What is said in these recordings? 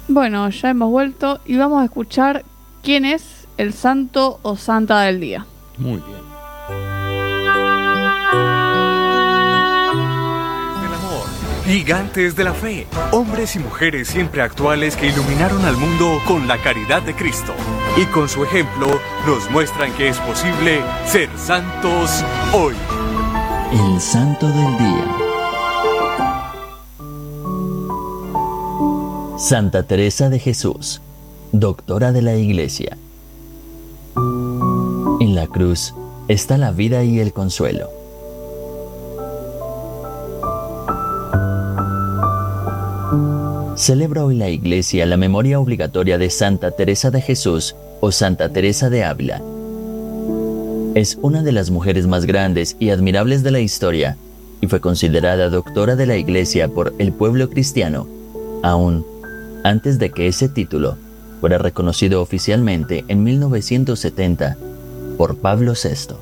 Bueno, ya hemos vuelto y vamos a escuchar quién es el santo o santa del día. Muy bien. Del amor, gigantes de la fe, hombres y mujeres siempre actuales que iluminaron al mundo con la caridad de Cristo y con su ejemplo nos muestran que es posible ser santos hoy. El santo del día. Santa Teresa de Jesús, doctora de la Iglesia. En la cruz está la vida y el consuelo. Celebra hoy la Iglesia la memoria obligatoria de Santa Teresa de Jesús o Santa Teresa de Ávila. Es una de las mujeres más grandes y admirables de la historia y fue considerada doctora de la Iglesia por el pueblo cristiano, aún antes de que ese título fuera reconocido oficialmente en 1970 por Pablo VI.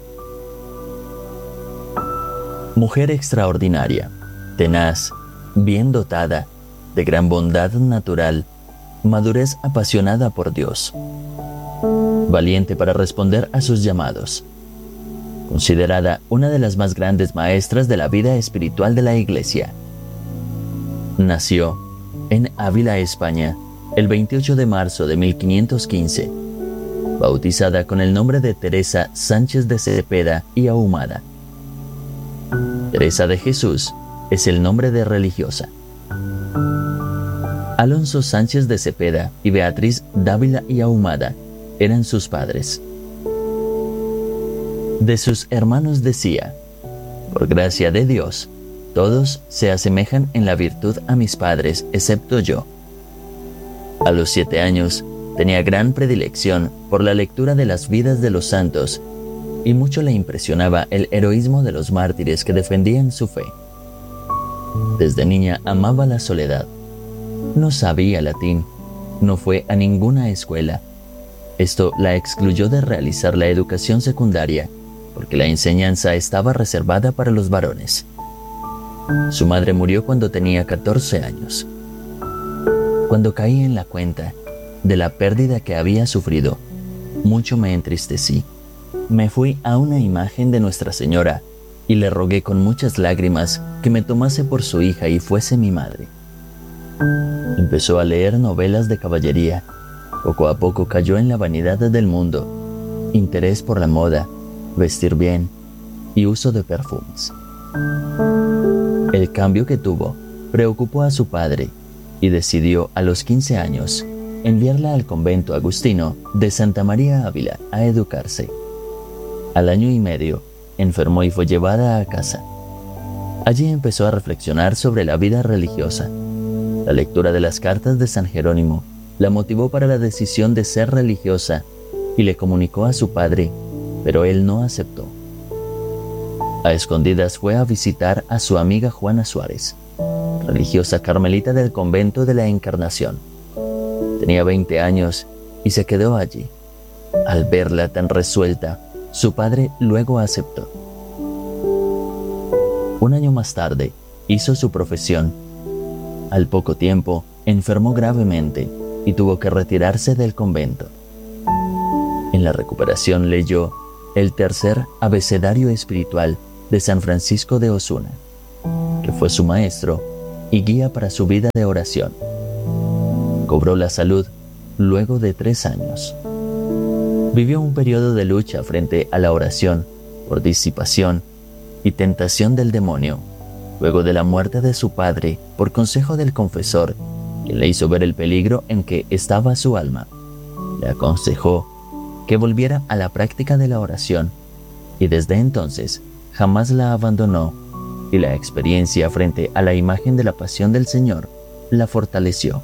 Mujer extraordinaria, tenaz, bien dotada, de gran bondad natural, madurez apasionada por Dios, valiente para responder a sus llamados, considerada una de las más grandes maestras de la vida espiritual de la Iglesia. Nació en Ávila, España, el 28 de marzo de 1515, bautizada con el nombre de Teresa Sánchez de Cepeda y Ahumada. Teresa de Jesús es el nombre de religiosa. Alonso Sánchez de Cepeda y Beatriz Dávila y Ahumada eran sus padres. De sus hermanos decía: por gracia de Dios, todos se asemejan en la virtud a mis padres, excepto yo. A los 7 años, tenía gran predilección por la lectura de las vidas de los santos y mucho le impresionaba el heroísmo de los mártires que defendían su fe. Desde niña amaba la soledad. No sabía latín, no fue a ninguna escuela. Esto la excluyó de realizar la educación secundaria, porque la enseñanza estaba reservada para los varones. Su madre murió cuando tenía 14 años. Cuando caí en la cuenta de la pérdida que había sufrido, mucho me entristecí. Me fui a una imagen de Nuestra Señora y le rogué con muchas lágrimas que me tomase por su hija y fuese mi madre. Empezó a leer novelas de caballería. Poco a poco cayó en la vanidad del mundo, interés por la moda, vestir bien y uso de perfumes. El cambio que tuvo preocupó a su padre y decidió a los 15 años enviarla al convento agustino de Santa María Ávila a educarse. Al año y medio, enfermó y fue llevada a casa. Allí empezó a reflexionar sobre la vida religiosa. La lectura de las cartas de San Jerónimo la motivó para la decisión de ser religiosa y le comunicó a su padre, pero él no aceptó. A escondidas fue a visitar a su amiga Juana Suárez, religiosa carmelita del convento de la Encarnación. Tenía 20 años y se quedó allí. Al verla tan resuelta, su padre luego aceptó. Un año más tarde, hizo su profesión. Al poco tiempo, enfermó gravemente y tuvo que retirarse del convento. En la recuperación leyó el tercer abecedario espiritual de San Francisco de Osuna, que fue su maestro y guía para su vida de oración. Cobró la salud luego de 3 años. Vivió un periodo de lucha frente a la oración por disipación y tentación del demonio, luego de la muerte de su padre por consejo del confesor, que le hizo ver el peligro en que estaba su alma. Le aconsejó que volviera a la práctica de la oración y desde entonces jamás la abandonó, y la experiencia frente a la imagen de la pasión del Señor la fortaleció.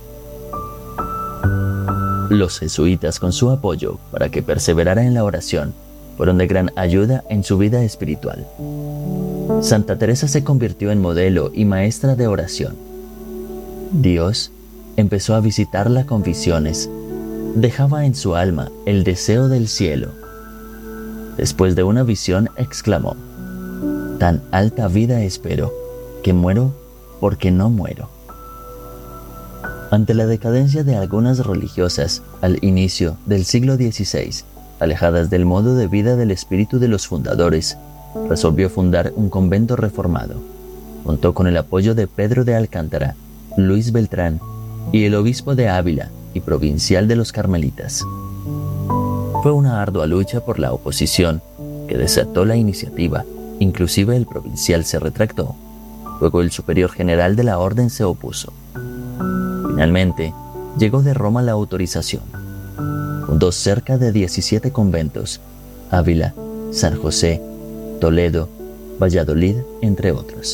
Los jesuitas, con su apoyo para que perseverara en la oración, fueron de gran ayuda en su vida espiritual. Santa Teresa se convirtió en modelo y maestra de oración. Dios empezó a visitarla con visiones. Dejaba en su alma el deseo del cielo. Después de una visión exclamó: «Tan alta vida espero, que muero porque no muero». Ante la decadencia de algunas religiosas al inicio del siglo XVI, alejadas del modo de vida del espíritu de los fundadores, resolvió fundar un convento reformado. Contó con el apoyo de Pedro de Alcántara, Luis Beltrán y el obispo de Ávila y provincial de los Carmelitas. Fue una ardua lucha por la oposición que desató la iniciativa. Inclusive el provincial se retractó. Luego el superior general de la orden se opuso. Finalmente, llegó de Roma la autorización. Fundó cerca de 17 conventos: Ávila, San José, Toledo, Valladolid, entre otros.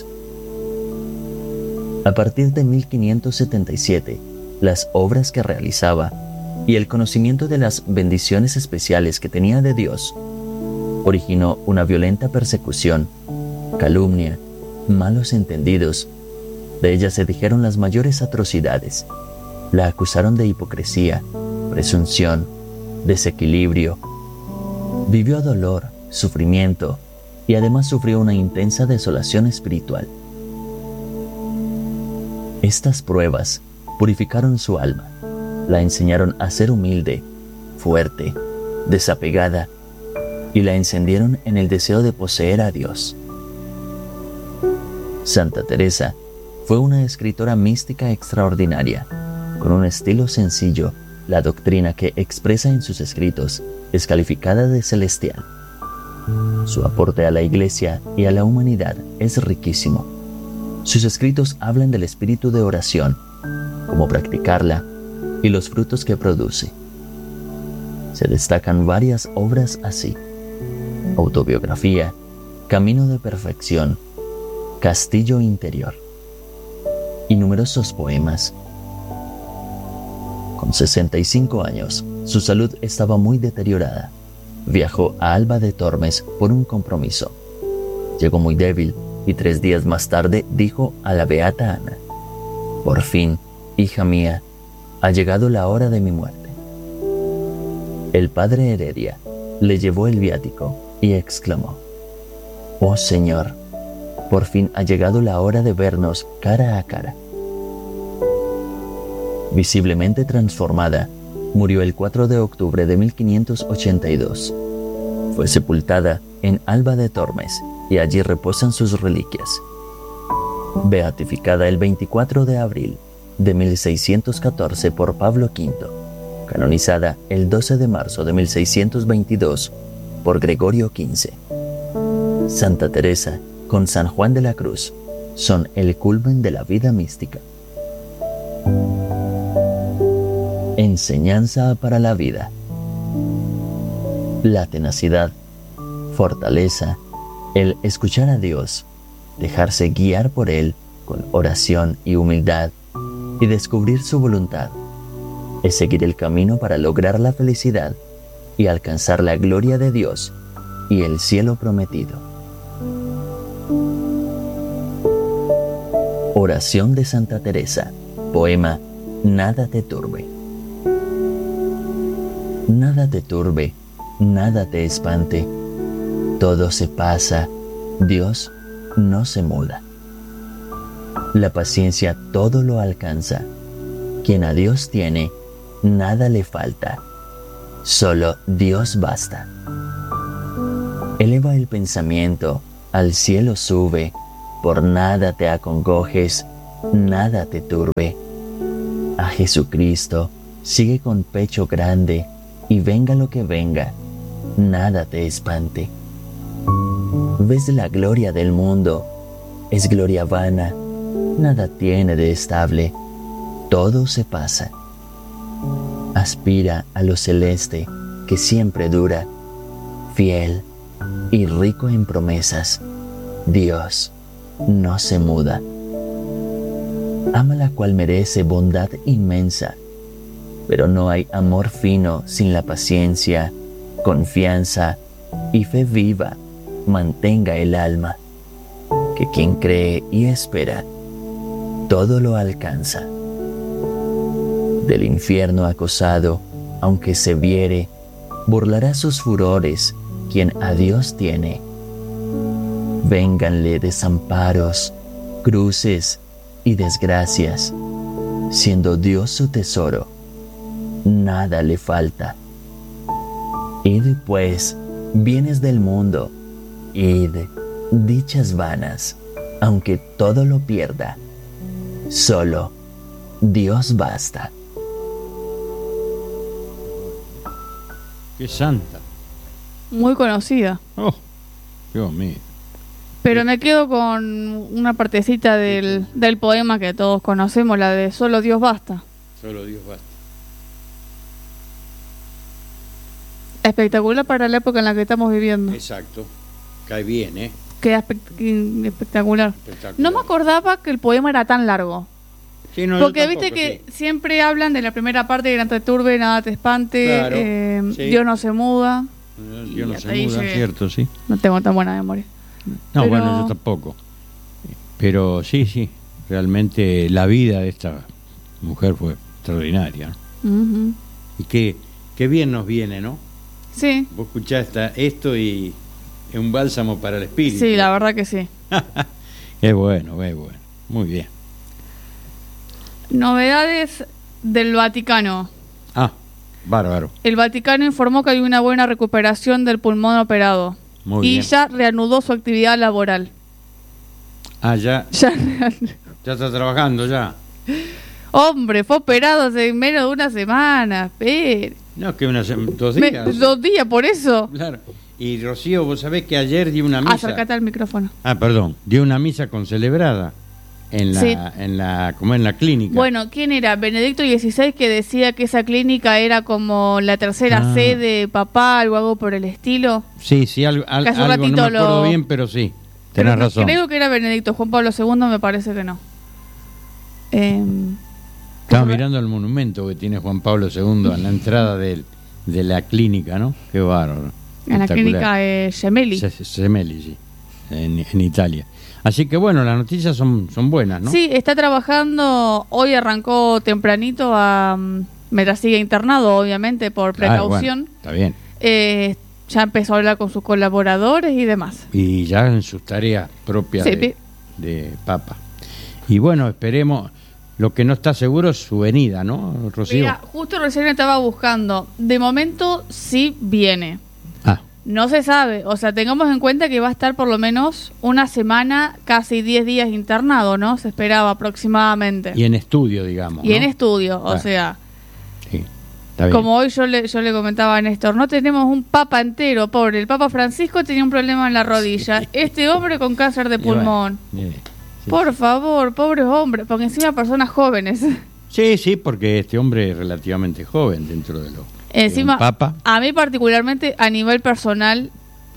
A partir de 1577, las obras que realizaba y el conocimiento de las bendiciones especiales que tenía de Dios originó una violenta persecución, calumnia, malos entendidos. De ella se dijeron las mayores atrocidades. La acusaron de hipocresía, presunción, desequilibrio. Vivió dolor, sufrimiento y además sufrió una intensa desolación espiritual. Estas pruebas purificaron su alma, la enseñaron a ser humilde, fuerte, desapegada y la encendieron en el deseo de poseer a Dios. Santa Teresa fue una escritora mística extraordinaria. Con un estilo sencillo, la doctrina que expresa en sus escritos es calificada de celestial. Su aporte a la Iglesia y a la humanidad es riquísimo. Sus escritos hablan del espíritu de oración, cómo practicarla y los frutos que produce. Se destacan varias obras así: Autobiografía, Camino de Perfección, Castillo Interior y numerosos poemas. Con 65 años, su salud estaba muy deteriorada. Viajó a Alba de Tormes por un compromiso. Llegó muy débil y 3 días más tarde dijo a la beata Ana: «Por fin, hija mía, ha llegado la hora de mi muerte». El padre Heredia le llevó el viático y exclamó: «Oh Señor, por fin ha llegado la hora de vernos cara a cara». Visiblemente transformada, murió el 4 de octubre de 1582. Fue sepultada en Alba de Tormes y allí reposan sus reliquias. Beatificada el 24 de abril de 1614 por Pablo V, canonizada el 12 de marzo de 1622 por Gregorio XV. Santa Teresa con San Juan de la Cruz son el culmen de la vida mística. Enseñanza para la vida. La tenacidad, fortaleza, el escuchar a Dios, dejarse guiar por Él con oración y humildad y descubrir su voluntad, es seguir el camino para lograr la felicidad y alcanzar la gloria de Dios y el cielo prometido. Oración de Santa Teresa. Poema Nada te turbe. Nada te turbe, nada te espante. Todo se pasa, Dios no se muda. La paciencia todo lo alcanza. Quien a Dios tiene, nada le falta. Solo Dios basta. Eleva el pensamiento, al cielo sube. Por nada te acongojes, nada te turbe. A Jesucristo sigue con pecho grande, y venga lo que venga, nada te espante. Ves la gloria del mundo, es gloria vana, nada tiene de estable, todo se pasa. Aspira a lo celeste que siempre dura, fiel y rico en promesas, Dios no se muda. Ama la cual merece bondad inmensa, pero no hay amor fino sin la paciencia, confianza y fe viva mantenga el alma, que quien cree y espera, todo lo alcanza. Del infierno acosado, aunque se viere, burlará sus furores quien a Dios tiene. Vénganle desamparos, cruces y desgracias, siendo Dios su tesoro, nada le falta. Id pues, bienes del mundo, id, dichas vanas, aunque todo lo pierda, solo Dios basta. ¡Qué santa! Muy conocida. ¡Oh! Dios mío. Pero me quedo con una partecita del poema que todos conocemos, la de Solo Dios basta. Solo Dios basta. Espectacular para la época en la que estamos viviendo. Exacto. Cae bien, ¿eh? Queda espectacular. Espectacular. No me acordaba que el poema era tan largo. Sí, no, yo Porque tampoco, viste que sí. siempre hablan de la primera parte que no te turbe, nada te espante, Claro, sí. Dios no se muda. Dios no hasta se ahí muda, llegué. cierto, sí. No tengo tan buena memoria. No, Pero- bueno, yo tampoco. Pero sí, realmente la vida de esta mujer fue extraordinaria, ¿no? Ujú. Y qué bien nos viene, ¿no? Sí, Vos escuchás esto y es un bálsamo para el espíritu. sí, la verdad que sí. Es bueno. Muy bien. Novedades del Vaticano. Ah, bárbaro. El Vaticano informó que hay una buena recuperación del pulmón operado. Muy y bien. ya reanudó su actividad laboral. Ah, ya Ya está trabajando ya. Hombre, fue operado hace menos de una semana. Espere. No, que 2 días. 2 días, por eso. Claro. Y Rocío, vos sabés que ayer di una misa. Acércate al micrófono. Perdón, dio una misa concelebrada en la, Sí. como en la clínica. Bueno, ¿quién era? Benedicto XVI, que decía que esa clínica era como la tercera sede papal o algo por el estilo. Sí, algo Que hace un no me ratito acuerdo lo- bien, pero sí, Pero tenés razón. Creo que era Benedicto. Juan Pablo II me parece que no. Estaba mirando el monumento que tiene Juan Pablo II en la entrada de la clínica, ¿no? Qué bárbaro. En la Espectacular. clínica Gemelli. Gemelli, sí, en Italia. Así que bueno, las noticias son buenas, ¿no? Sí, está trabajando. Hoy arrancó tempranito mientras sigue internado, obviamente, por precaución. Bueno, está bien. Ya empezó a hablar con sus colaboradores y demás. Y ya en sus tareas propias Sí, de Papa. Y bueno, esperemos. Lo que no está seguro es su venida, ¿no, Rocío? Mira, justo recién estaba buscando. De momento sí viene. Ah, No se sabe. O sea, tengamos en cuenta que va a estar por lo menos una semana, casi 10 días internado, ¿no? Se esperaba aproximadamente. y en estudio, digamos. Y en ¿no? estudio, o Bueno. sea, Sí, está bien. como hoy yo le comentaba a Néstor, no tenemos un papa entero, pobre. El Papa Francisco tenía un problema en la rodilla. Sí. Este hombre con cáncer de Y bueno, pulmón. sí. Por favor, pobres hombres, porque encima personas jóvenes. Sí, porque este hombre es relativamente joven dentro de lo Encima, de un Papa. a mí particularmente, a nivel personal,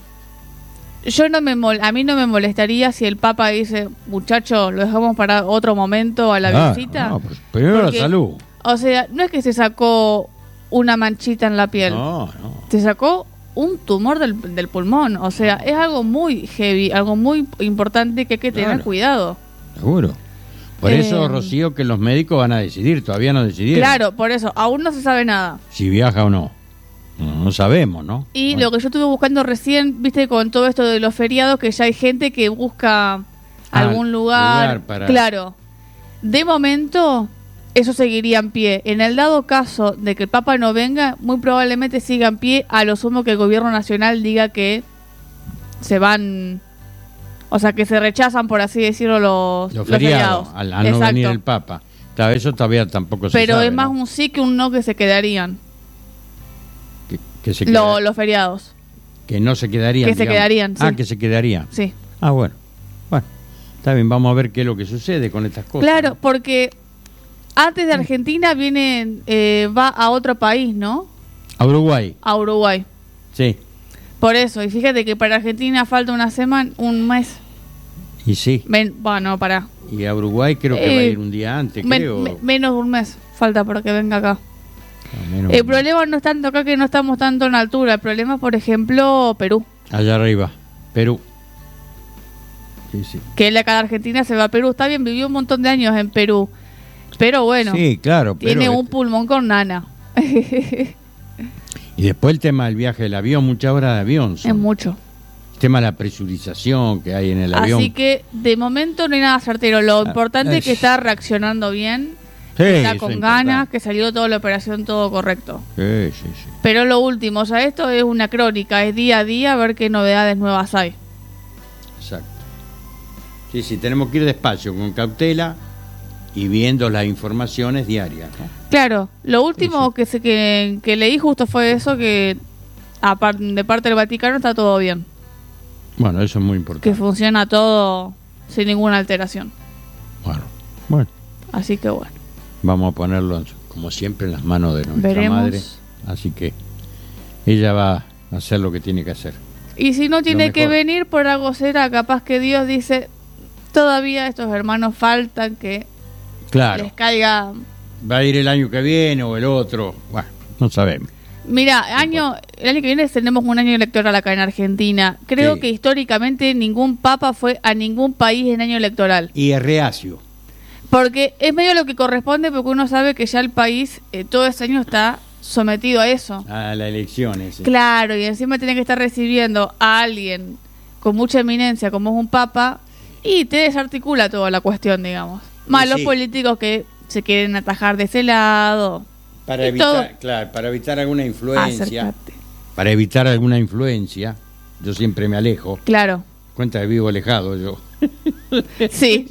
a mí no me molestaría si el Papa dice, muchacho, lo dejamos para otro momento a la Claro, visita. no, pues, primero Porque, la salud. O sea, no es que se sacó una manchita en la piel, No. se sacó un tumor del pulmón. O sea, es algo muy heavy, algo muy importante que hay que tener Claro. cuidado. Seguro. Por eso, Eh, Rocío, que los médicos van a decidir, todavía no decidieron. Claro, por eso, aún no se sabe nada. Si viaja o no. No sabemos, ¿no? Y Bueno. lo que yo estuve buscando recién, viste, con todo esto de los feriados, que ya hay gente que busca algún lugar. para- Claro. De momento, eso seguiría en pie. En el dado caso de que el Papa no venga, muy probablemente siga en pie, a lo sumo que el gobierno nacional diga que se van, o sea, que se rechazan, por así decirlo, los feriados, feriados. al no Exacto. venir el Papa. Claro, eso todavía tampoco se Pero sabe, es más ¿no? un sí que un no que se quedarían, Que se queda- los feriados. que no se quedarían. Que se digamos. quedarían, sí. Que se quedarían. Sí. Bueno, está bien, vamos a ver qué es lo que sucede con estas cosas. Claro, ¿no? porque antes de Argentina va a otro país, ¿no? A Uruguay, A Uruguay. sí. Por eso, y fíjate que para Argentina falta una semana, un mes. Y sí. Bueno, para Y a Uruguay creo que va a ir un día antes, creo. menos de un mes falta para que venga acá. No, menos El un- problema no es tanto acá que no estamos tanto en altura. El problema es, por ejemplo, Perú. Allá arriba, Perú. Sí. Que él acá de Argentina se va a Perú. Está bien, vivió un montón de años en Perú. Pero bueno, Sí, claro. tiene pero un pulmón con nana. Y después el tema del viaje del avión, muchas horas de avión. Es mucho. El tema de la presurización que hay en el avión. Así que de momento no hay nada certero. Lo importante es que es- está reaccionando bien. Sí, está eso con es ganas, importante. que salió toda la operación, todo correcto. Sí, sí, sí. Pero lo último, o sea, esto es una crónica, es día a día a ver qué novedades nuevas hay. Exacto. Sí, sí, tenemos que ir despacio, con cautela y viendo las informaciones diarias, ¿no? Claro, lo último Sí, que leí justo fue eso, que de parte del Vaticano está todo bien, Bueno, eso es muy que importante. funciona todo sin ninguna alteración. Bueno, Así que bueno, vamos a ponerlo, como siempre, en las manos de nuestra veremos. madre. Así que ella va a hacer lo que tiene que hacer. Y si no tiene que mejor. venir, por algo será, capaz que Dios dice, todavía estos hermanos faltan que Claro, les caiga. va a ir el año que viene o el otro. Bueno, no sabemos. Mira, el año que viene tenemos un año electoral acá en Argentina. Creo Sí. que históricamente ningún papa fue a ningún país en año electoral. Y es reacio. Porque es medio lo que corresponde, porque uno sabe que ya el país todo ese año está sometido a eso. A las elecciones. Sí. Claro, y encima tiene que estar recibiendo a alguien con mucha eminencia como es un papa y te desarticula toda la cuestión, digamos. Más los sí. políticos que se quieren atajar de ese lado. Para Y evitar, todo. claro, para evitar alguna influencia. Acércate. Para evitar alguna influencia, yo siempre me alejo. Claro, Cuenta que vivo alejado yo. sí.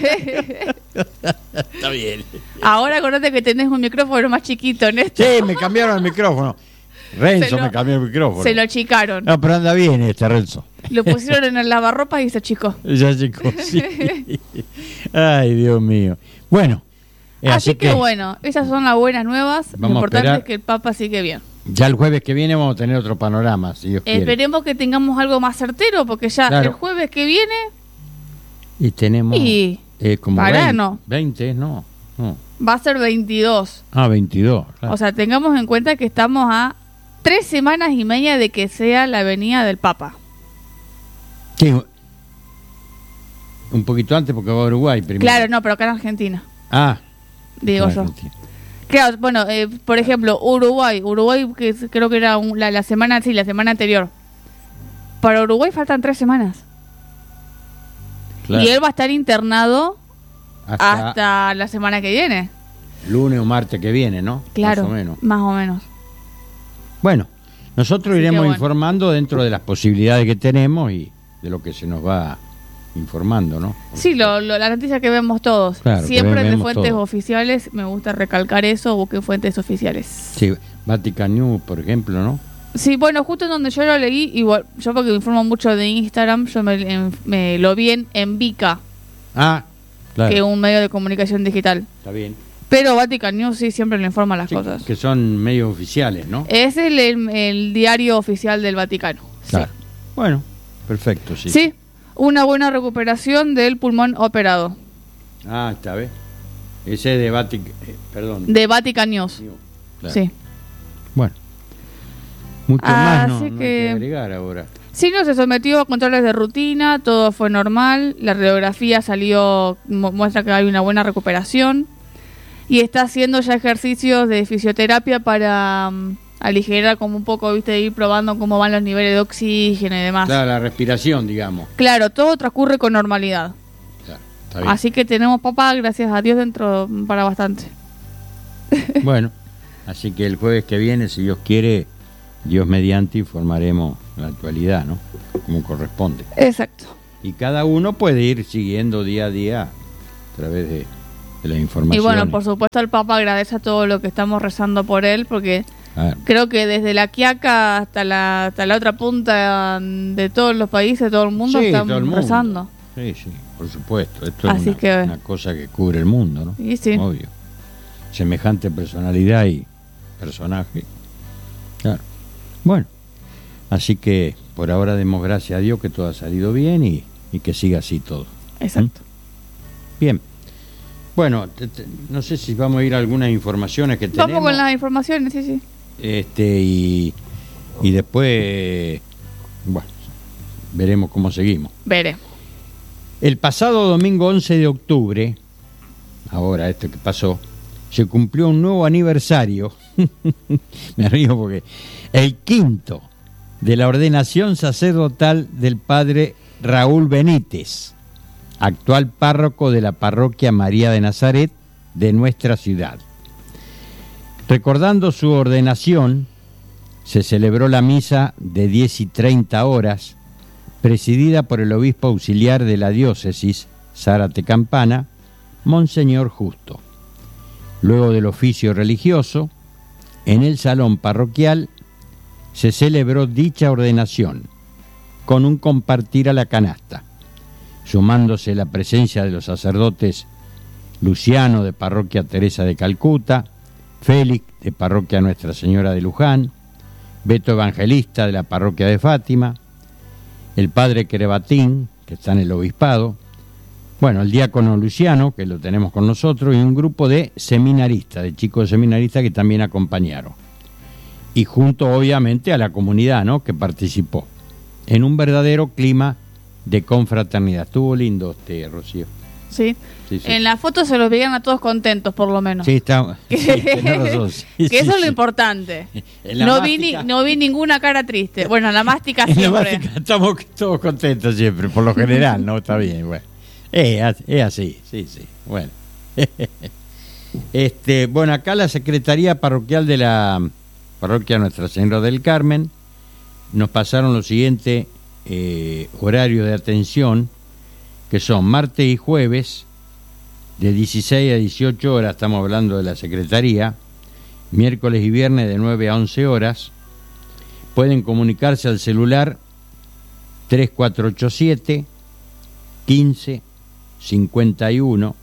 Está bien. Ahora acordate que tenés un micrófono más chiquito en esto. Sí, me cambiaron el micrófono. Renzo Se lo- me cambió el micrófono. Se lo achicaron. No, pero anda bien este Renzo. Lo pusieron en el lavarropas y se achicó. Ya chico, sí. Ay, Dios mío. Bueno, Así que bueno, esas son las buenas nuevas. Lo Vamos a importante esperar. es que el Papa sigue bien. ya el jueves que viene vamos a tener otro panorama, si Dios quiere. Esperemos que tengamos algo más certero, porque ya Claro. el jueves que viene Y tenemos Y como pará, 20, no. 20, no. va a ser 22. 22. Claro. O sea, tengamos en cuenta que estamos a 3 semanas y media de que sea la venida del Papa. Sí, un poquito antes porque va a Uruguay primero. Claro, no, pero acá en Argentina, Ah, digo claro, yo. entiendo. Claro, bueno, por ejemplo, Uruguay, que creo que era la semana, sí, la semana anterior. Para Uruguay faltan 3 semanas. Claro. Y él va a estar internado hasta hasta la semana que viene. lunes o martes que viene, ¿no? Claro, Más o menos. más o menos. Bueno, nosotros Así que iremos bueno. informando dentro de las posibilidades que tenemos y de lo que se nos va informando, ¿no? Sí, la noticia que vemos todos. Claro, que Siempre de vemos fuentes todo. oficiales, me gusta recalcar eso, busquen fuentes oficiales. Sí, Vatican News, por ejemplo, ¿no? Sí, bueno, justo en donde yo lo leí, igual, yo porque me informo mucho de Instagram, yo me lo vi en Vika, Ah, claro. que es un medio de comunicación digital. Está bien. Pero Vatican News sí siempre le informa las Sí, cosas. que son medios oficiales, ¿no? Es el diario oficial del Vaticano. Claro. Bueno, perfecto, sí. Sí, una buena recuperación del pulmón operado. Ah, está bien. Ese es de Vatican, perdón. De Vatican News. Claro. Sí. Bueno. Mucho más no Así hay que que- agregar ahora. Sí, no se sometió a controles de rutina, todo fue normal, la radiografía salió, muestra que hay una buena recuperación y está haciendo ya ejercicios de fisioterapia para aligerar como un poco, viste, ir probando cómo van los niveles de oxígeno y demás. Claro, la respiración, digamos. Claro, todo transcurre con normalidad. Claro, está bien. Así que tenemos papá, gracias a Dios, dentro para bastante. Bueno, así que el jueves que viene, si Dios quiere, Dios mediante, informaremos la actualidad, ¿no? Como corresponde. Exacto. Y cada uno puede ir siguiendo día a día a través de la información. Y bueno, por supuesto el Papa agradece a todo lo que estamos rezando por él, porque creo que desde la Quiaca hasta la otra punta de todos los países, todo el mundo Sí, están todo el mundo. rezando. Sí, sí, por supuesto. Esto Así es que- una cosa que cubre el mundo, ¿no? Y sí. Obvio. Semejante personalidad y personaje. Claro. Bueno, así que por ahora demos gracias a Dios que todo ha salido bien y que siga así todo. Exacto. Bien. Bueno, no sé si vamos a ir a algunas informaciones que tenemos. Vamos con las informaciones, sí, sí. Y después, bueno, veremos cómo seguimos. Veremos. El pasado domingo 11 de octubre, ahora esto que pasó, se cumplió un nuevo aniversario. Me río porque el quinto de la ordenación sacerdotal del padre Raúl Benítez, actual párroco de la parroquia María de Nazaret de nuestra ciudad. Recordando su ordenación, se celebró la misa de 10:30, presidida por el obispo auxiliar de la diócesis, Zárate Campana, Monseñor Justo. Luego del oficio religioso, en el salón parroquial se celebró dicha ordenación, con un compartir a la canasta, sumándose la presencia de los sacerdotes Luciano, de Parroquia Teresa de Calcuta, Félix, de Parroquia Nuestra Señora de Luján, Beto Evangelista, de la Parroquia de Fátima, el padre Querebatín, que está en el obispado, bueno, el diácono Luciano, que lo tenemos con nosotros, y un grupo de seminaristas, de chicos seminaristas que también acompañaron. Y junto, obviamente, a la comunidad, ¿no?, que participó, en un verdadero clima de confraternidad. Estuvo lindo, Rocío. Sí. Sí, sí. En la foto se los veían a todos contentos, por lo menos. Sí, está, sí, tenés razón. Sí, que sí, eso es lo sí. importante. En la No mástica- vi ninguna cara triste. Bueno, en la mástica En la siempre. básica estamos todos contentos siempre, por lo general, ¿no? Está bien, bueno. Es así, sí, bueno. Bueno, acá la Secretaría Parroquial de la Parroquia Nuestra Señora del Carmen nos pasaron los siguientes horarios de atención, que son martes y jueves, de 16 a 18 horas, estamos hablando de la Secretaría, miércoles y viernes de 9 a 11 horas, pueden comunicarse al celular 3487 15 51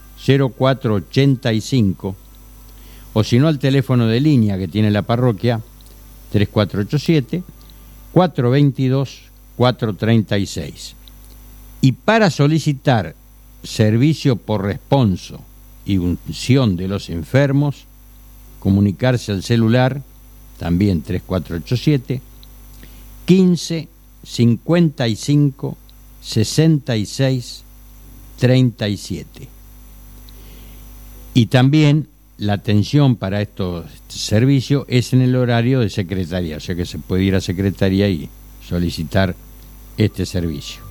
0485, o si no al teléfono de línea que tiene la parroquia, 3487 422 436. Y para solicitar servicio por responso y unción de los enfermos, comunicarse al celular, también 3487 15 55 66 37. Y también la atención para estos servicios es en el horario de secretaría, o sea que se puede ir a secretaría y solicitar este servicio.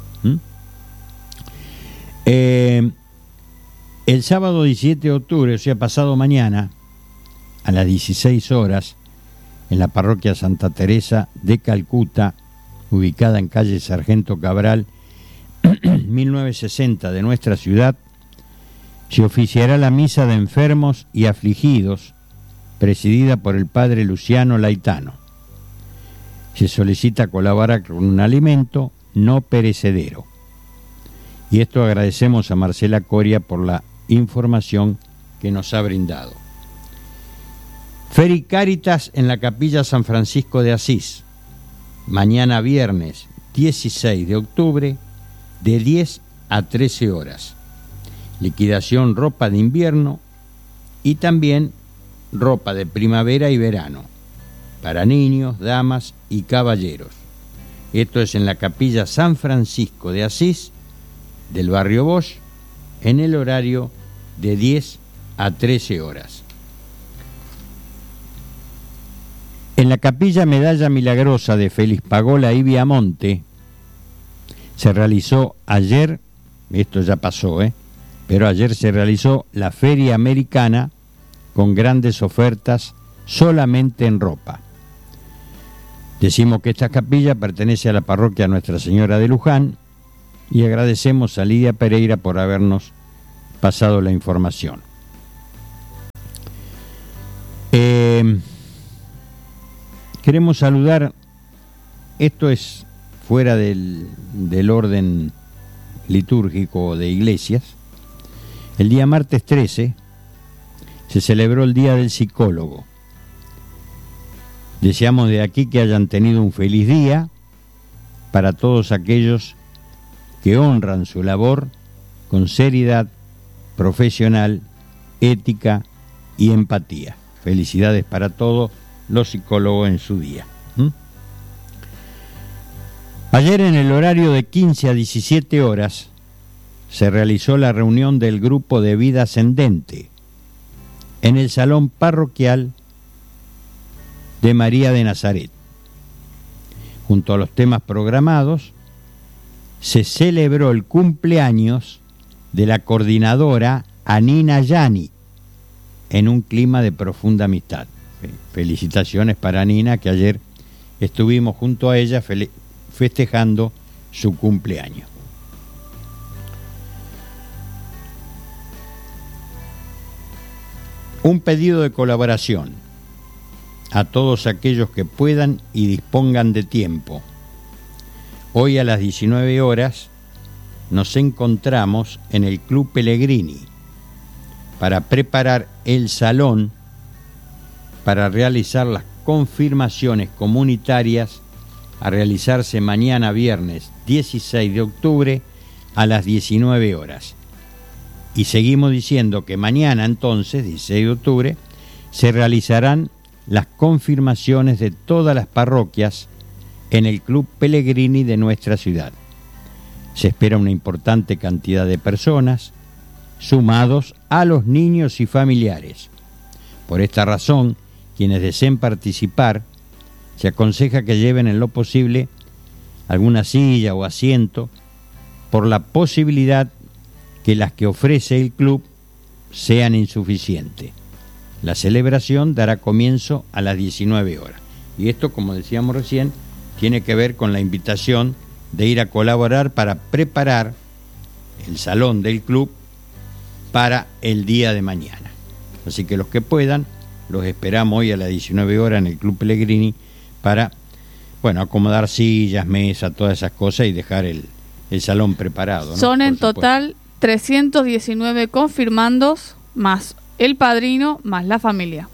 El sábado 17 de octubre, o sea, pasado mañana, a las 16 horas, en la parroquia Santa Teresa de Calcuta, ubicada en calle Sargento Cabral, 1960 de nuestra ciudad, se oficiará la misa de enfermos y afligidos, presidida por el padre Luciano Laitano. Se solicita colaborar con un alimento no perecedero. Y esto agradecemos a Marcela Coria por la información que nos ha brindado. Feri Cáritas en la Capilla San Francisco de Asís, mañana viernes 16 de octubre, de 10 a 13 horas. Liquidación ropa de invierno y también ropa de primavera y verano, para niños, damas y caballeros. Esto es en la Capilla San Francisco de Asís, del barrio Bosch, en el horario de 10 a 13 horas. En la Capilla Medalla Milagrosa de Félix Pagola y Viamonte se realizó ayer, esto ya pasó, pero ayer se realizó la Feria Americana con grandes ofertas solamente en ropa. Decimos que esta capilla pertenece a la parroquia Nuestra Señora de Luján y agradecemos a Lidia Pereira por habernos pasado la información. Queremos saludar, esto es fuera del orden litúrgico de iglesias. El día martes 13 se celebró el Día del Psicólogo. Deseamos de aquí que hayan tenido un feliz día para todos aquellos que honran su labor con seriedad profesional, ética y empatía. Felicidades para todos los psicólogos en su día. Ayer en el horario de 15 a 17 horas se realizó la reunión del grupo de vida ascendente en el salón parroquial de María de Nazaret. Junto a los temas programados, se celebró el cumpleaños de la coordinadora Anina Yani, en un clima de profunda amistad. Felicitaciones para Nina, que ayer estuvimos junto a ella festejando su cumpleaños. Un pedido de colaboración a todos aquellos que puedan y dispongan de tiempo. Hoy a las 19 horas nos encontramos en el Club Pellegrini para preparar el salón para realizar las confirmaciones comunitarias a realizarse mañana viernes 16 de octubre a las 19 horas. Y seguimos diciendo que mañana entonces, 16 de octubre, se realizarán las confirmaciones de todas las parroquias en el Club Pellegrini de nuestra ciudad. Se espera una importante cantidad de personas, sumados a los niños y familiares. Por esta razón, quienes deseen participar, se aconseja que lleven en lo posible alguna silla o asiento, por la posibilidad que las que ofrece el club sean insuficientes. La celebración dará comienzo a las 19 horas. Y esto, como decíamos recién, tiene que ver con la invitación de ir a colaborar para preparar el salón del club para el día de mañana. Así que los que puedan, los esperamos hoy a las 19 horas en el Club Pellegrini para, acomodar sillas, mesas, todas esas cosas y dejar el salón preparado, ¿no? Son en total 319 confirmandos, más el padrino, más la familia.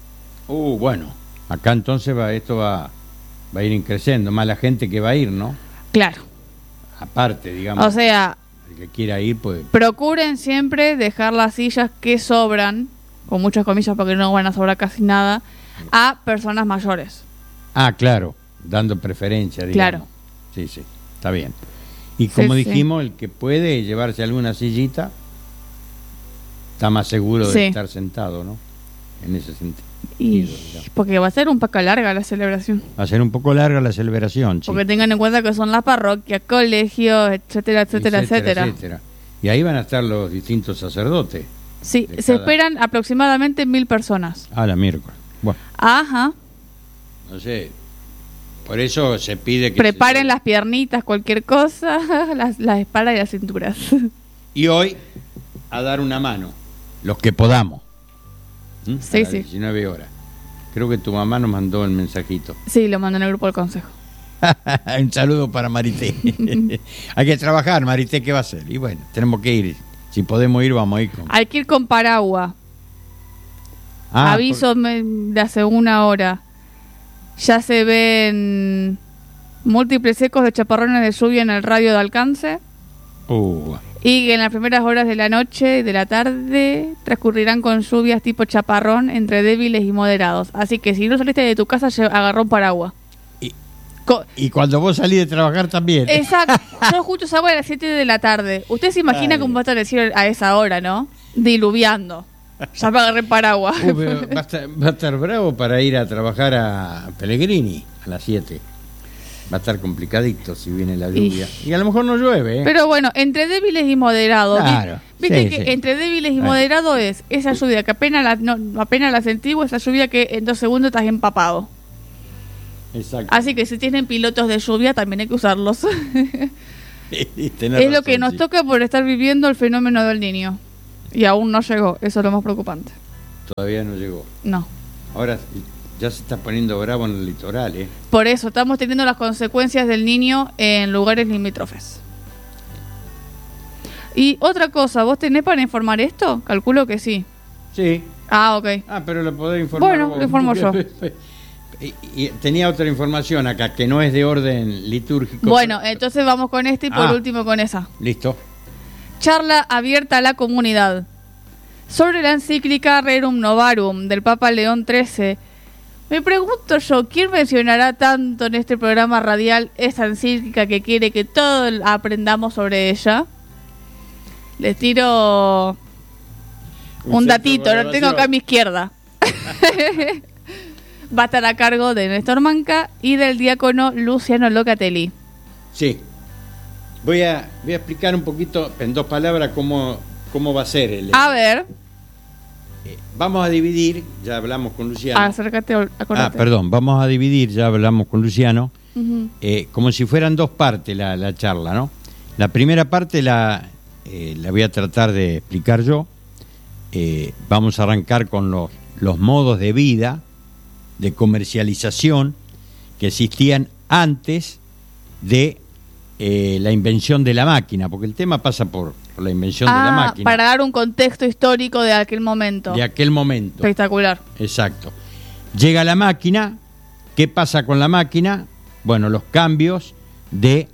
Acá entonces esto va a ir creciendo, más la gente que va a ir, ¿no? Claro. Aparte, digamos. O sea, el que quiera ir, pues. Procuren siempre dejar las sillas que sobran, con muchas comillas porque no van a sobrar casi nada, a personas mayores. Claro, dando preferencia, digamos. Claro. Sí, está bien. Y como dijimos, el que puede llevarse alguna sillita está más seguro de estar sentado, ¿no? En ese sentido. Porque va a ser un poco larga la celebración. Va a ser un poco larga la celebración, sí. Porque tengan en cuenta que son las parroquias, colegios, etcétera. Y ahí van a estar los distintos sacerdotes. Sí, se esperan aproximadamente 1.000 personas. La miércoles. Bueno. Ajá. No sé. Por eso se pide que preparen las piernitas, cualquier cosa, las espaldas y las cinturas. Y hoy a dar una mano, los que podamos. Sí, a las 19 horas. Creo que tu mamá nos mandó el mensajito. Sí, lo mandó en el grupo del consejo. Un saludo para Marité. Hay que trabajar, Marité, ¿qué va a hacer? Y bueno, tenemos que ir. Si podemos ir, vamos a ir. Hay que ir con paraguas. Aviso de hace una hora. Ya se ven múltiples ecos de chaparrones de lluvia en el radio de alcance. Y que en las primeras horas de la noche y de la tarde transcurrirán con lluvias tipo chaparrón entre débiles y moderados. Así que si no saliste de tu casa, agarró un paraguas. Y cuando vos salís de trabajar también. Exacto. Yo justo salgo a las 7 de la tarde. Usted se imagina cómo va a estar el cielo a esa hora, ¿no? Diluviando. Ya me agarré paraguas. Va a estar bravo para ir a trabajar a Pellegrini a las 7. Va a estar complicadito si viene la lluvia. Y a lo mejor no llueve, ¿eh? Pero bueno, entre débiles y moderados. Claro. Viste que entre débiles y moderados es esa lluvia que apenas la sentí, o esa lluvia que en 2 segundos estás empapado. Exacto. Así que si tienen pilotos de lluvia también hay que usarlos. Es lo que nos toca por estar viviendo el fenómeno del Niño. Y aún no llegó, eso es lo más preocupante. Todavía no llegó. No. Ahora ya se está poniendo bravo en el litoral, ¿eh? Por eso estamos teniendo las consecuencias del Niño en lugares limítrofes. Y otra cosa, ¿vos tenés para informar esto? Calculo que sí. Sí. Ok. Pero lo podés informar. Bueno, vos. lo informo yo. Y tenía otra información acá que no es de orden litúrgico. Bueno, entonces vamos con esta y por último con esa. Listo. Charla abierta a la comunidad sobre la encíclica Rerum Novarum del Papa León XIII. Me pregunto yo, ¿quién mencionará tanto en este programa radial esta encíclica que quiere que todos aprendamos sobre ella? Les tiro un datito, lo tengo acá a mi izquierda. Va a estar a cargo de Néstor Manca y del diácono Luciano Locatelli. Sí. Voy a explicar un poquito, en 2 palabras, cómo va a ser el... A ver. vamos a dividir, ya hablamos con Luciano. Acércate, acordate. Perdón, vamos a dividir, ya hablamos con Luciano, Ujú. como si fueran dos partes la charla, ¿no? La primera parte la voy a tratar de explicar yo. Vamos a arrancar con los modos de vida, de comercialización que existían antes de la invención de la máquina, porque el tema pasa por la invención de la máquina. Para dar un contexto histórico de aquel momento. De aquel momento. Espectacular. Exacto. Llega la máquina, ¿qué pasa con la máquina? Bueno, los cambios de,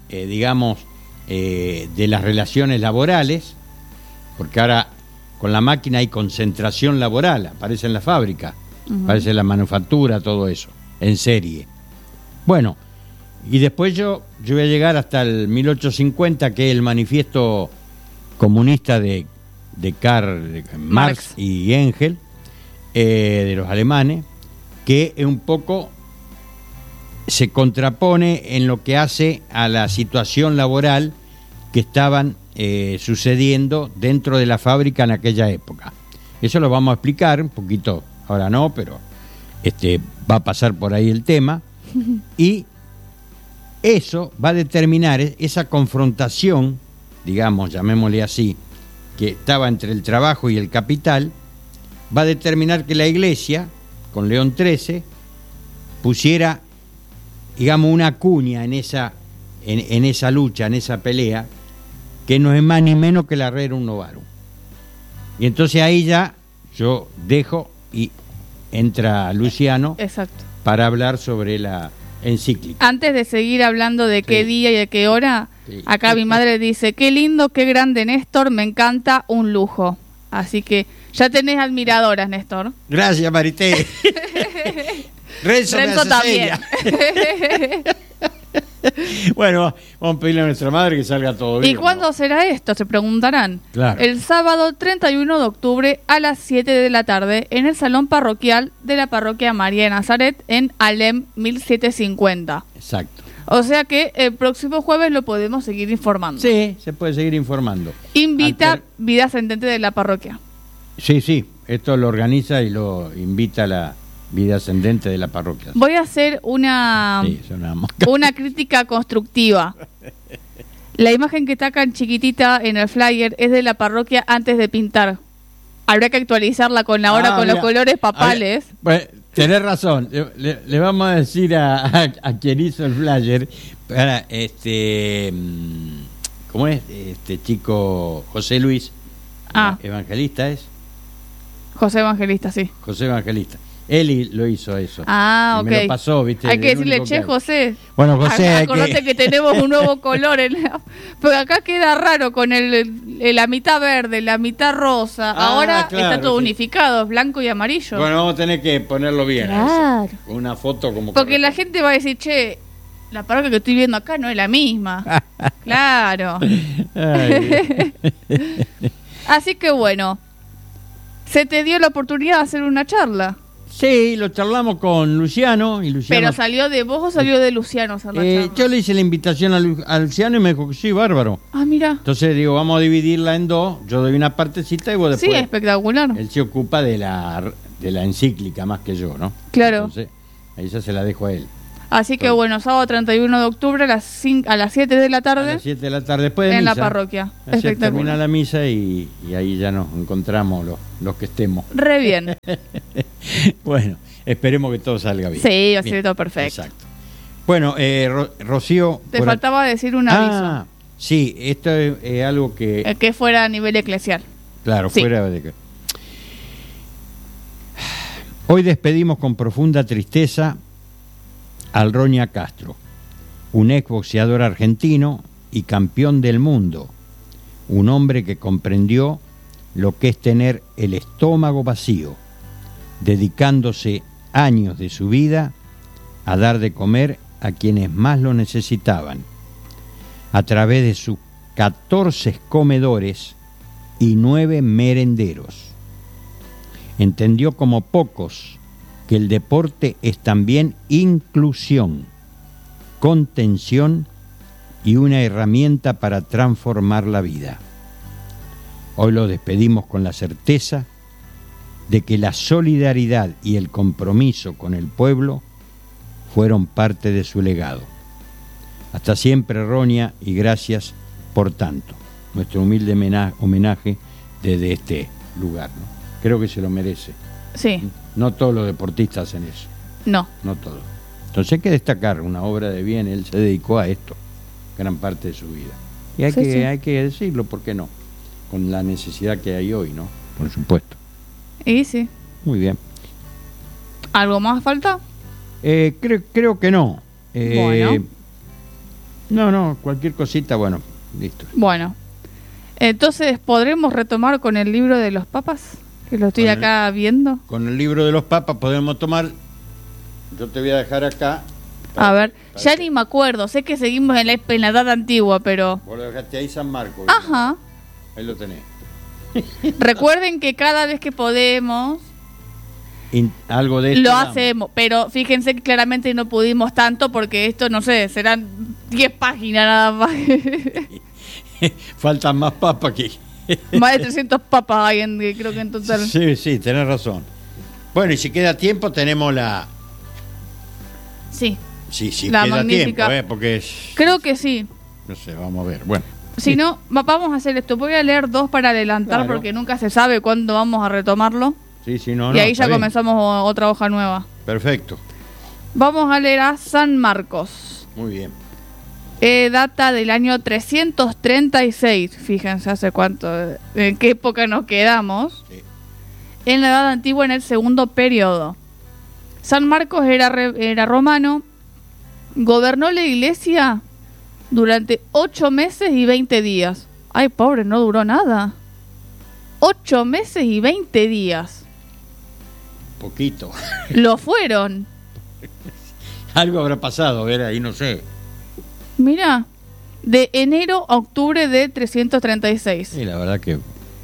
de las relaciones laborales, porque ahora con la máquina hay concentración laboral, aparece en la fábrica, aparece en la manufactura, todo eso, en serie. Bueno, y después yo voy a llegar hasta el 1850, que es el manifiesto comunista de Karl Marx y Engels, de los alemanes, que un poco se contrapone en lo que hace a la situación laboral que estaban sucediendo dentro de la fábrica en aquella época. Eso lo vamos a explicar un poquito, ahora no, pero va a pasar por ahí el tema, y eso va a determinar esa confrontación, digamos, llamémosle así, que estaba entre el trabajo y el capital, va a determinar que la Iglesia, con León XIII, pusiera, digamos, una cuña en esa lucha, en esa pelea, que no es más ni menos que la Rerum Novarum. Y entonces ahí ya yo dejo y entra Luciano. Exacto. Para hablar sobre la encíclica. Antes de seguir hablando de qué día y de qué hora, Sí. acá mi madre dice, qué lindo, qué grande Néstor, me encanta, un lujo. Así que ya tenés admiradoras, Néstor. Gracias, Marité. Renzo también. Bueno, vamos a pedirle a nuestra madre que salga todo bien. ¿Y cuándo ¿no? será esto? Se preguntarán. Claro. El sábado 31 de octubre a las 7 de la tarde en el salón parroquial de la parroquia María de Nazaret en Alem 1750. Exacto. O sea que el próximo jueves lo podemos seguir informando. Sí, se puede seguir informando. Invita vida ascendente de la parroquia. Sí, esto lo organiza y lo invita la vida ascendente de la parroquia. Voy a hacer una crítica constructiva. La imagen que está acá en chiquitita en el flyer es de la parroquia antes de pintar. Habría que actualizarla con la hora, con los colores papales. Pues, tenés razón. Le vamos a decir a quien hizo el flyer, para ¿cómo es? Este chico José Luis, evangelista es. José Evangelista, sí. José Evangelista. Él lo hizo eso. Ah, y ok. me lo pasó, ¿viste? Hay que El decirle, único che, hay. José. Bueno, José, acordate que tenemos un nuevo color. Porque acá queda raro con la mitad verde, la mitad rosa. Ahora claro, está todo sí. unificado, blanco y amarillo. Bueno, vamos a tener que ponerlo bien. Claro. Eso, con una foto como. Porque la gente va a decir, che, la parroquia que estoy viendo acá no es la misma. Claro. Ay, Así que bueno, se te dio la oportunidad de hacer una charla. sí, lo charlamos con Luciano. Y Luciano ¿Pero salió de vos o salió de Luciano hacer la charla? yo le hice la invitación a Luciano y me dijo que sí, bárbaro. Ah, mira. Entonces digo, vamos a dividirla en dos. Yo doy una partecita y vos después. Sí, espectacular. Él se ocupa de la encíclica más que yo, ¿no? Claro. Entonces, ahí ya se la dejo a él. Así que bueno, sábado 31 de octubre a las 7 de la A tarde las 7 de la tarde, después de en misa. la parroquia. Así termina Espectacular. la misa y ahí ya nos encontramos los que estemos. Re bien. Bueno, esperemos que todo salga bien. Sí, va a Bien, ser todo perfecto. Exacto. Bueno, Rocío. Te faltaba decir un aviso. Sí, esto es algo que. Que fuera a nivel eclesial. Claro, Sí. fuera de. Hoy despedimos con profunda tristeza al Roña Castro, un exboxeador argentino y campeón del mundo, un hombre que comprendió lo que es tener el estómago vacío, dedicándose años de su vida a dar de comer a quienes más lo necesitaban, a través de sus 14 comedores y 9 merenderos. Entendió como pocos que el deporte es también inclusión, contención y una herramienta para transformar la vida. Hoy lo despedimos con la certeza de que la solidaridad y el compromiso con el pueblo fueron parte de su legado. Hasta siempre, Roña, y gracias por tanto. Nuestro humilde homenaje desde este lugar, ¿no? Creo que se lo merece. Sí. No todos los deportistas hacen eso, No. no todos. Entonces hay que destacar una obra de bien, él se dedicó a esto, gran parte de su vida. Y hay, Sí, sí. hay que decirlo, ¿por qué no? Con la necesidad que hay hoy, ¿no? Por supuesto. Y sí. Muy bien. ¿Algo más falta? Creo que no. Bueno. No, cualquier cosita, bueno, listo. Bueno. Entonces, ¿podremos retomar con el libro de los papas? Que lo estoy Con acá viendo. Con el libro de los papas podemos tomar, yo te voy a dejar acá. A ver, ya ni me acuerdo. Sé que seguimos en la edad antigua, pero... Vos lo dejaste ahí, San Marcos. Ajá. Ahí lo tenés. Recuerden que cada vez que podemos... Algo de esto Lo damos. hacemos, pero fíjense que claramente no pudimos tanto porque esto, no sé, serán 10 páginas nada más. Faltan más papas que... Más de 300 papas hay, creo que en total. Sí, tenés razón. Bueno, y si queda tiempo tenemos la... Sí, Sí, La queda magnífica. tiempo, porque es... creo que sí. No sé, vamos a ver. Bueno, Si no, vamos a hacer esto. Voy a leer 2 para adelantar Claro. porque nunca se sabe cuándo vamos a retomarlo. sí, no, Y ahí está ya bien. comenzamos otra hoja nueva. Perfecto, Vamos a leer a San Marcos. muy bien. Data del año 336. Fíjense hace cuánto, en qué época nos quedamos. Sí. En la Edad Antigua, en el segundo periodo. San Marcos era romano. Gobernó la iglesia durante 8 meses y 20 días. Ay, pobre, no duró nada. 8 meses y 20 días. Poquito. Lo fueron. Algo habrá pasado, a ver, ahí no sé. Mira, de enero a octubre de 336. Sí, la verdad que...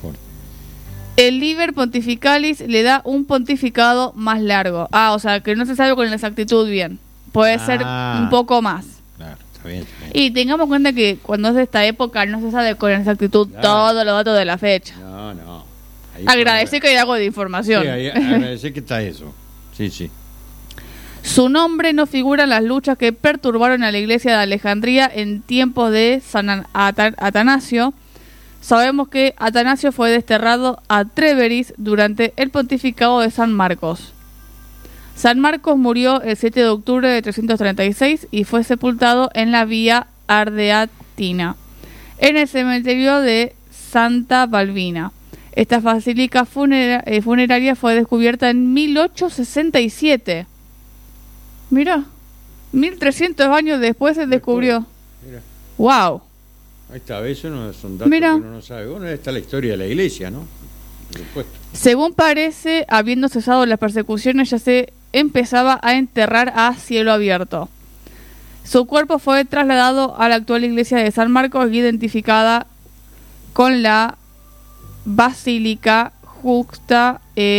El Liber Pontificalis le da un pontificado más largo. O sea, que no se sabe con exactitud bien. Puede ser un poco más. Claro, está bien. Y tengamos en cuenta que cuando es de esta época no se sabe con exactitud Claro. todos los datos de la fecha. No. Ahí Agradecer que hay algo de información. Sí, ahí agradecer que está eso. Sí. Su nombre no figura en las luchas que perturbaron a la iglesia de Alejandría en tiempos de San Atanasio. Sabemos que Atanasio fue desterrado a Treveris durante el pontificado de San Marcos. San Marcos murió el 7 de octubre de 336 y fue sepultado en la Vía Ardeatina, en el cementerio de Santa Balbina. Esta basílica funeraria fue descubierta en 1867. Mira, 1300 años después se descubrió. Mira, ¡Wow! ahí está, eso no son datos Mira. que uno no sabe. Bueno, ahí está la historia de la iglesia, ¿no? Por supuesto. Según parece, habiendo cesado las persecuciones, ya se empezaba a enterrar a cielo abierto. Su cuerpo fue trasladado a la actual iglesia de San Marcos, identificada con la Basílica Justa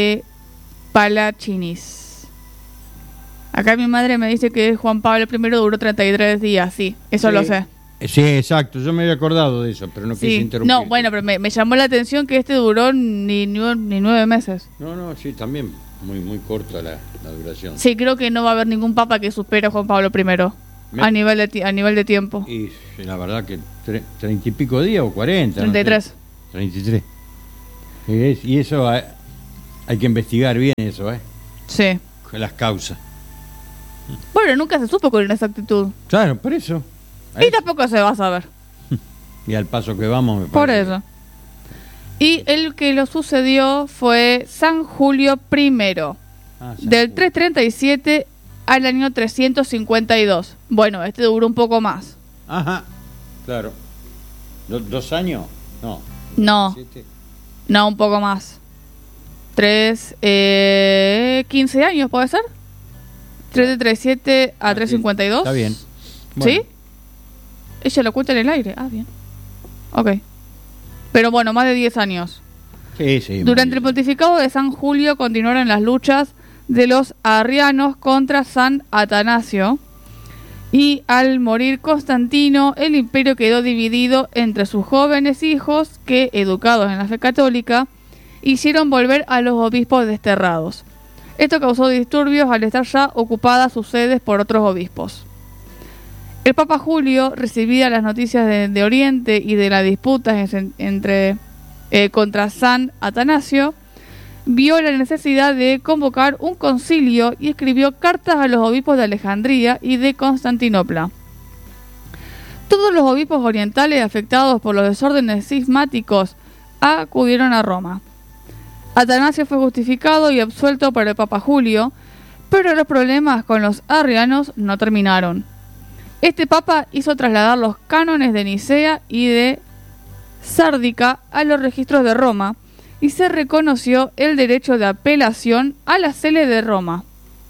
Palachinis. Acá mi madre me dice que Juan Pablo I duró 33 días, sí, eso Sí. lo sé. Sí, exacto. Yo me había acordado de eso, pero no quise Sí. interrumpir. No, bueno, pero me llamó la atención que este duró ni 9 meses. No, sí, también muy corta la duración. Sí, creo que no va a haber ningún papa que supere a Juan Pablo I a nivel de tiempo. Y la verdad que 30 y pico días o 40. 33. No sé. 33. Y eso hay que investigar bien eso, Sí. las causas. Bueno, nunca se supo con exactitud. Claro, por eso. Y tampoco se va a saber. Y al paso que vamos, me Por parece. eso. Y el que lo sucedió fue San Julio I, San del Julio. 337 al año 352. Bueno, este duró un poco más. Ajá, claro. ¿2 años? No. No. 17. No, un poco más. 15 años, ¿puede ser? 337 a 352. Está bien. ¿Sí? Bueno, Ella lo cuenta en el aire. Bien. Ok. Pero bueno, más de 10 años. Sí. Durante el pontificado de San Julio continuaron las luchas de los arrianos contra San Atanasio. Y al morir Constantino, el imperio quedó dividido entre sus jóvenes hijos que, educados en la fe católica, hicieron volver a los obispos desterrados. Esto causó disturbios al estar ya ocupadas sus sedes por otros obispos. El Papa Julio, recibidas las noticias de Oriente y de las disputas contra San Atanasio, vio la necesidad de convocar un concilio y escribió cartas a los obispos de Alejandría y de Constantinopla. Todos los obispos orientales afectados por los desórdenes cismáticos acudieron a Roma. Atanasio fue justificado y absuelto por el Papa Julio, pero los problemas con los arrianos no terminaron. Este papa hizo trasladar los cánones de Nicea y de Sárdica a los registros de Roma y se reconoció el derecho de apelación a la Sele de Roma.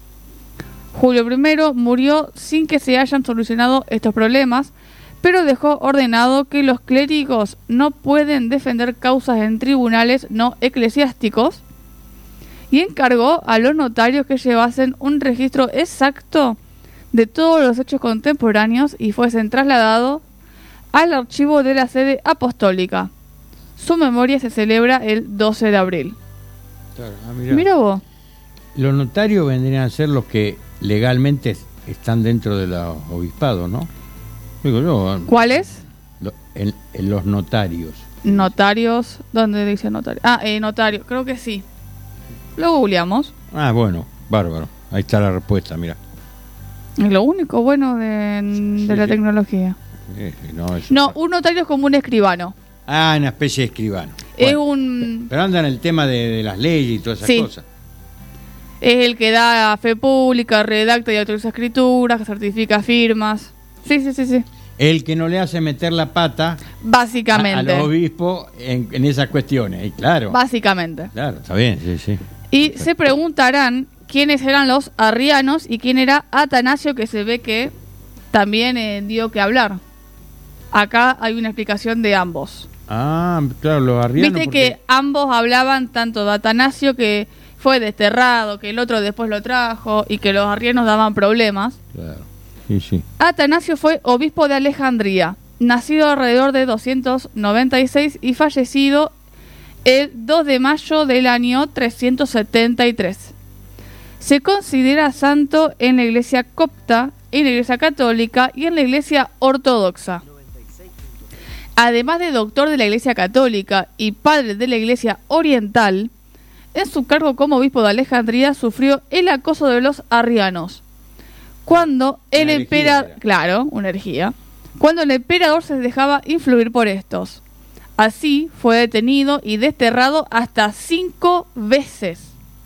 Julio I murió sin que se hayan solucionado estos problemas, pero dejó ordenado que los clérigos no pueden defender causas en tribunales no eclesiásticos y encargó a los notarios que llevasen un registro exacto de todos los hechos contemporáneos y fuesen trasladados al archivo de la sede apostólica. Su memoria se celebra el 12 de abril. Claro, Mira vos. Los notarios vendrían a ser los que legalmente están dentro de los obispados, ¿no? Digo yo. ¿Cuáles? En los notarios. Notarios. ¿Dónde dice notario? Notario. Creo que sí. Lo googleamos. Ah, bueno. Bárbaro. Ahí está la respuesta, mira. Es lo único bueno de la tecnología. No, un notario es como un escribano. Ah, una especie de escribano. Es bueno, pero anda en el tema de las leyes y todas esas cosas. Es el que da fe pública, redacta y autoriza escrituras, certifica firmas. Sí. El que no le hace meter la pata básicamente a los obispos en esas cuestiones. Y claro. Básicamente. Claro, está bien, sí. Y se preguntarán quiénes eran los arrianos y quién era Atanasio, que se ve que también dio que hablar. Acá hay una explicación de ambos. Ah, claro, los arrianos. Viste que ambos hablaban tanto de Atanasio, que fue desterrado, que el otro después lo trajo, y que los arrianos daban problemas. Claro, sí. Atanasio fue obispo de Alejandría, nacido alrededor de 296 y fallecido el 2 de mayo del año 373. Se considera santo en la iglesia copta, en la iglesia católica y en la iglesia ortodoxa. Además de doctor de la iglesia católica y padre de la iglesia oriental, en su cargo como obispo de Alejandría sufrió el acoso de los arrianos. Cuando el emperador... Claro, una herejía. Cuando el emperador se dejaba influir por estos. Así fue detenido y desterrado hasta 5 veces.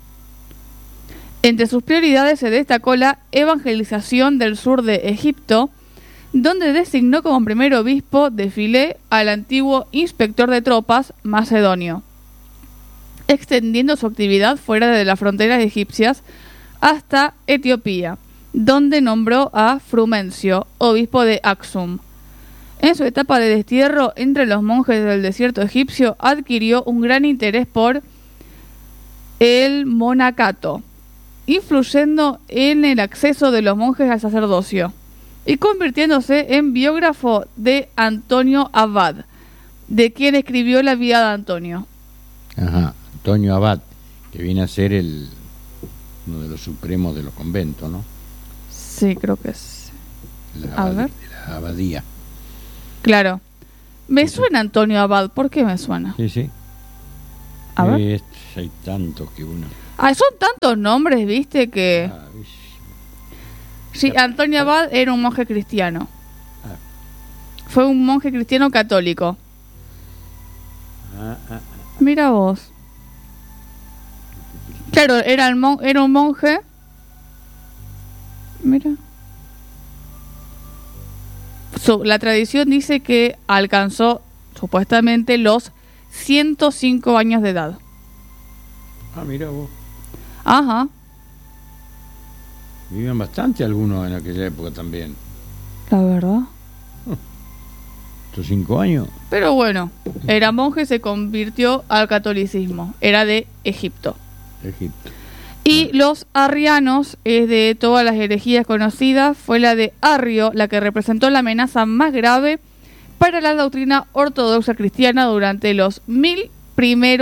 Entre sus prioridades se destacó la evangelización del sur de Egipto, donde designó como primer obispo de Filé al antiguo inspector de tropas macedonio, extendiendo su actividad fuera de las fronteras egipcias hasta Etiopía, donde nombró a Frumencio, obispo de Aksum. En su etapa de destierro entre los monjes del desierto egipcio, adquirió un gran interés por el monacato, influyendo en el acceso de los monjes al sacerdocio, y convirtiéndose en biógrafo de Antonio Abad, de quien escribió la vida de Antonio. Ajá, Antonio Abad, que viene a ser uno de los supremos de los conventos, ¿no? Sí, creo que es. De la abadía. Claro. Me suena Antonio Abad, ¿por qué me suena? Sí. A ver. Hay tantos que uno... son tantos nombres, viste, que... Sí, Antonio Abad era un monje cristiano. Fue un monje cristiano católico. Mira vos. Claro, era un monje. Mira. La tradición dice que alcanzó supuestamente los 105 años de edad. Mira vos. Ajá. Vivían bastante algunos en aquella época también. La verdad. Estos 5 años. Pero bueno, era monje y se convirtió al catolicismo. Era de Egipto. Y los arrianos, de todas las herejías conocidas, fue la de Arrio la que representó la amenaza más grave para la doctrina ortodoxa cristiana durante los 1000 primeros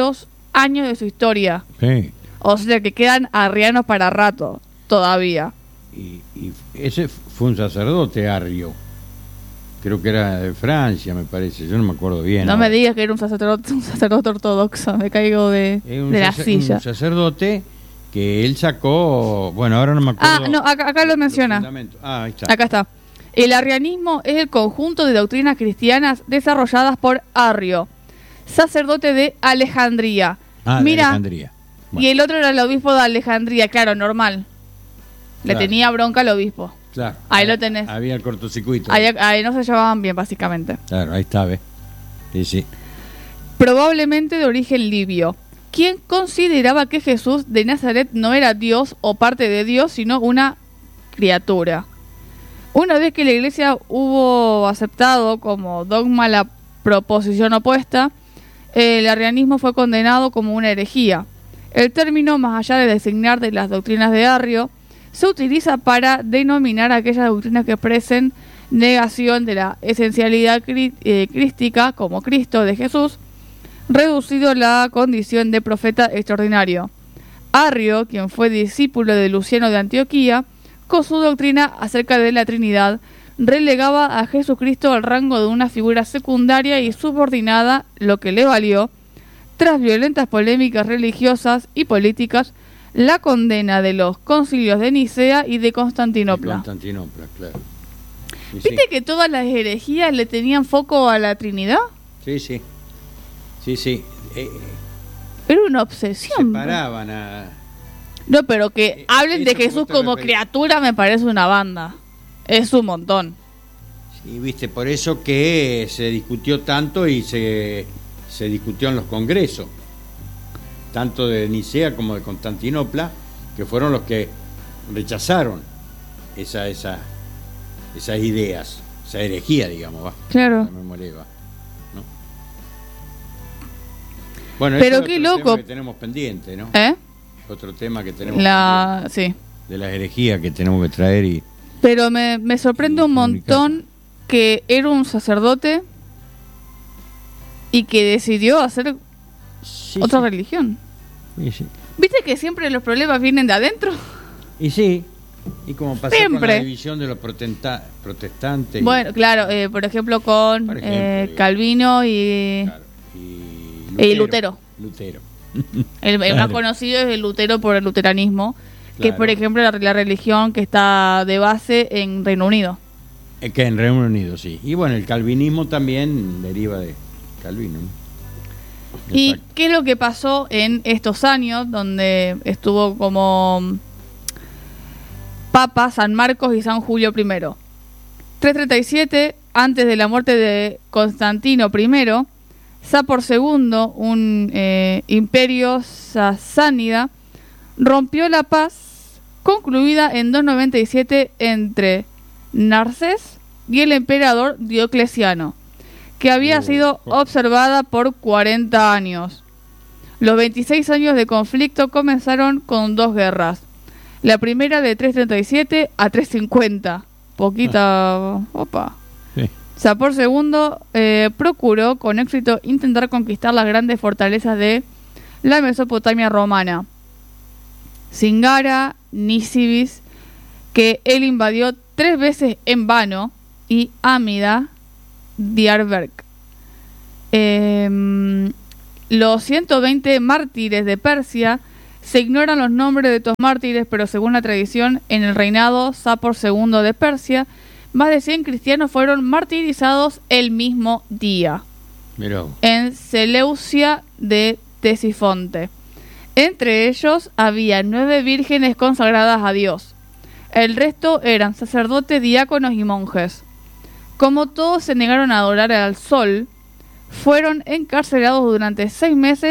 años de su historia. Sí. O sea que quedan arrianos para rato todavía. Y ese fue un sacerdote arrio. Creo que era de Francia, me parece. Yo no me acuerdo bien. No ahora. me digas que era un sacerdote ortodoxo. Me caigo de la silla. Un sacerdote que él sacó... Bueno, ahora no me acuerdo. Ah, no, acá lo menciona. Ahí está. Acá está. El arrianismo es el conjunto de doctrinas cristianas desarrolladas por Arrio, sacerdote de Alejandría. De Mira, Alejandría. Bueno, y el otro era el obispo de Alejandría, claro, normal. Le Claro. tenía bronca al obispo. claro. Ahí lo tenés. Había el cortocircuito. Ahí no se llevaban bien, básicamente. Claro, ahí está, ¿ves? Sí, sí. Probablemente de origen libio, quien consideraba que Jesús de Nazaret no era Dios o parte de Dios, sino una criatura. Una vez que la iglesia hubo aceptado como dogma la proposición opuesta, el arrianismo fue condenado como una herejía. El término, más allá de designar de las doctrinas de Arrio, se utiliza para denominar aquellas doctrinas que expresen negación de la esencialidad crística como Cristo de Jesús, reducido a la condición de profeta extraordinario. Arrio, quien fue discípulo de Luciano de Antioquía, con su doctrina acerca de la Trinidad, relegaba a Jesucristo al rango de una figura secundaria y subordinada, lo que le valió, tras violentas polémicas religiosas y políticas, la condena de los concilios de Nicea y de Constantinopla. Constantinopla, claro. Y ¿Viste que todas las herejías le tenían foco a la Trinidad? Sí, sí. Sí, sí. Era una obsesión. Separaban a... No, pero que hablen de eso que Jesús vos te como referís. criatura me parece una banda. Es un montón. Sí, viste, por eso que se discutió tanto y se discutió en los congresos, tanto de Nicea como de Constantinopla, que fueron los que rechazaron esas ideas, esa herejía, digamos, va. Claro. La memoria va, ¿no? Bueno, Pero ese es qué otro loco. tema que tenemos pendiente, ¿no? Otro tema que tenemos Sí. de las herejías que tenemos que traer y... Pero me sorprende Y un montón que era un sacerdote y que decidió hacer Sí, otra sí. religión. Y sí. ¿Viste que siempre los problemas vienen de adentro? Y sí, y como pasó con Siempre. la división de los protestantes. Bueno, claro, por ejemplo con Por ejemplo, Calvino y Claro, y Lutero. Lutero. el más Claro. conocido es el Lutero por el luteranismo, que es, Claro. por ejemplo, la religión que está de base en Reino Unido. Que en Reino Unido, sí. Y bueno, el calvinismo también deriva de Calvino, ¿no? ¿Y Exacto. qué es lo que pasó en estos años donde estuvo como Papa San Marcos y San Julio I? 337, antes de la muerte de Constantino I, Sapor II, un imperio sasánida, rompió la paz concluida en 297 entre Narses y el emperador Diocleciano, que había sido observada por 40 años. Los 26 años de conflicto comenzaron con dos guerras. La primera de 337 a 350. Poquita... Opa. Sí. Sapor II procuró con éxito intentar conquistar las grandes fortalezas de la Mesopotamia romana. Singara, Nisibis, que él invadió 3 veces en vano, y Amida, Diyarbakir. Los 120 mártires de Persia, se ignoran los nombres de estos mártires, pero según la tradición, en el reinado Sapor II de Persia, más de 100 cristianos fueron martirizados el mismo día, Mirá vos. en Seleucia de Ctesifonte. Entre ellos había 9 vírgenes consagradas a Dios. El resto eran sacerdotes, diáconos y monjes. Como todos se negaron a adorar al sol, fueron encarcelados durante 6 meses